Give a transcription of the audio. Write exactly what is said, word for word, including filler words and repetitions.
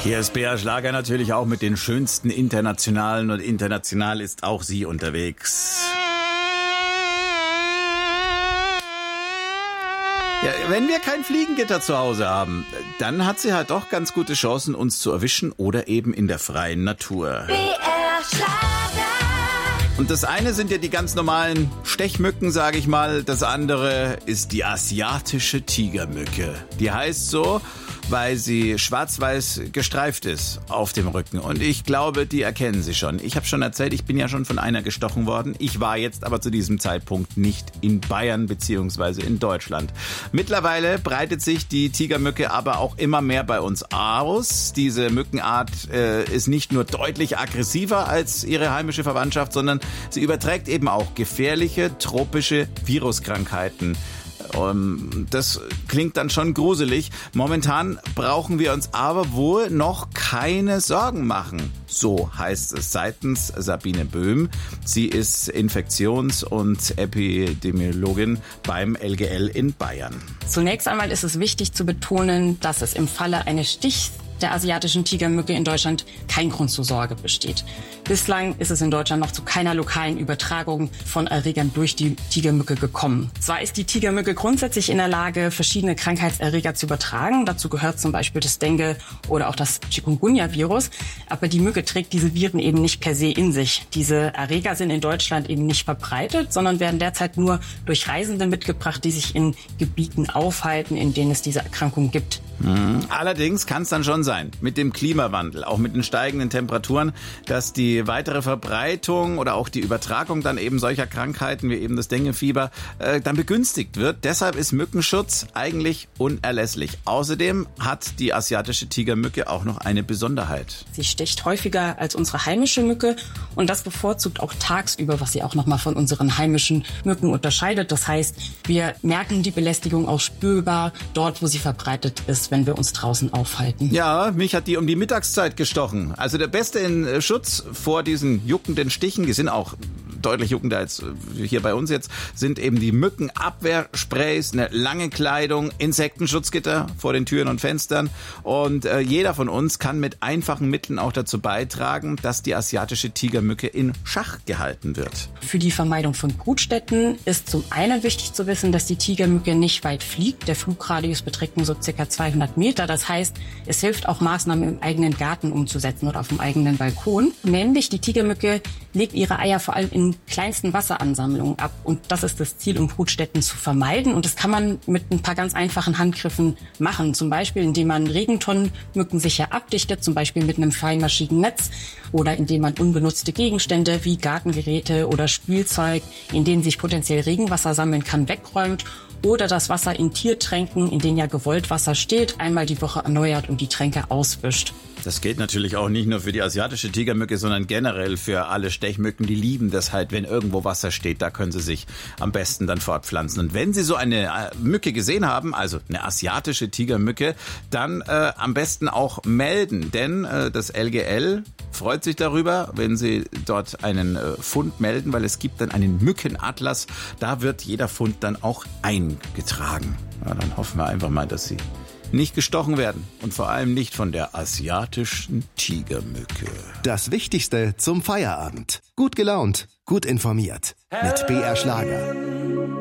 Hier ist B R Schlager natürlich auch mit den schönsten internationalen und international ist auch sie unterwegs. Ja, wenn wir kein Fliegengitter zu Hause haben, dann hat sie halt doch ganz gute Chancen, uns zu erwischen oder eben in der freien Natur. B R Schlager. Und das eine sind ja die ganz normalen Stechmücken, sage ich mal. Das andere ist die asiatische Tigermücke. Die heißt so, weil sie schwarz-weiß gestreift ist auf dem Rücken. Und ich glaube, die erkennen Sie schon. Ich habe schon erzählt, ich bin ja schon von einer gestochen worden. Ich war jetzt aber zu diesem Zeitpunkt nicht in Bayern bzw. in Deutschland. Mittlerweile breitet sich die Tigermücke aber auch immer mehr bei uns aus. Diese Mückenart äh, ist nicht nur deutlich aggressiver als ihre heimische Verwandtschaft, sondern sie überträgt eben auch gefährliche tropische Viruskrankheiten. Um, das klingt dann schon gruselig. Momentan brauchen wir uns aber wohl noch keine Sorgen machen. So heißt es seitens Sabine Böhm. Sie ist Infektions- und Epidemiologin beim L G L in Bayern. Zunächst einmal ist es wichtig zu betonen, dass es im Falle eines Stichs der asiatischen Tigermücke in Deutschland kein Grund zur Sorge besteht. Bislang ist es in Deutschland noch zu keiner lokalen Übertragung von Erregern durch die Tigermücke gekommen. Zwar ist die Tigermücke grundsätzlich in der Lage, verschiedene Krankheitserreger zu übertragen. Dazu gehört zum Beispiel das Dengue oder auch das Chikungunya-Virus. Aber die Mücke trägt diese Viren eben nicht per se in sich. Diese Erreger sind in Deutschland eben nicht verbreitet, sondern werden derzeit nur durch Reisende mitgebracht, die sich in Gebieten aufhalten, in denen es diese Erkrankung gibt. Mhm. Allerdings kann es dann schon sein, mit dem Klimawandel, auch mit den steigenden Temperaturen, dass die weitere Verbreitung oder auch die Übertragung dann eben solcher Krankheiten wie eben das Denguefieber äh, dann begünstigt wird. Deshalb ist Mückenschutz eigentlich unerlässlich. Außerdem hat die asiatische Tigermücke auch noch eine Besonderheit. Sie sticht häufiger als unsere heimische Mücke und das bevorzugt auch tagsüber, was sie auch nochmal von unseren heimischen Mücken unterscheidet. Das heißt, wir merken die Belästigung auch spürbar dort, wo sie verbreitet ist, wenn wir uns draußen aufhalten. Ja, mich hat die um die Mittagszeit gestochen. Also der beste in Schutz vor diesen juckenden Stichen, die sind auch deutlich juckender als hier bei uns jetzt, sind eben die Mückenabwehrsprays, eine lange Kleidung, Insektenschutzgitter vor den Türen und Fenstern. Und äh, jeder von uns kann mit einfachen Mitteln auch dazu beitragen, dass die asiatische Tigermücke in Schach gehalten wird. Für die Vermeidung von Brutstätten ist zum einen wichtig zu wissen, dass die Tigermücke nicht weit fliegt. Der Flugradius beträgt nur so circa zweihundert Meter. Das heißt, es hilft auch Maßnahmen im eigenen Garten umzusetzen oder auf dem eigenen Balkon. Nämlich die Tigermücke legt ihre Eier vor allem in kleinsten Wasseransammlungen ab. Und das ist das Ziel, um Brutstätten zu vermeiden. Und das kann man mit ein paar ganz einfachen Handgriffen machen. Zum Beispiel, indem man Regentonnenmücken sicher abdichtet, zum Beispiel mit einem feinmaschigen Netz. Oder indem man unbenutzte Gegenstände wie Gartengeräte oder Spielzeug, in denen sich potenziell Regenwasser sammeln kann, wegräumt. Oder das Wasser in Tiertränken, in denen ja gewollt Wasser steht, einmal die Woche erneuert und die Tränke auswischt. Das gilt natürlich auch nicht nur für die asiatische Tigermücke, sondern generell für alle Stechmücken. Die lieben das halt, wenn irgendwo Wasser steht, da können sie sich am besten dann fortpflanzen. Und wenn Sie so eine Mücke gesehen haben, also eine asiatische Tigermücke, dann äh, am besten auch melden. Denn äh, das L G L freut sich darüber, wenn Sie dort einen äh, Fund melden, weil es gibt dann einen Mückenatlas. Da wird jeder Fund dann auch eingetragen. Ja, dann hoffen wir einfach mal, dass Sie nicht gestochen werden und vor allem nicht von der asiatischen Tigermücke. Das Wichtigste zum Feierabend. Gut gelaunt, gut informiert mit B R Schlager.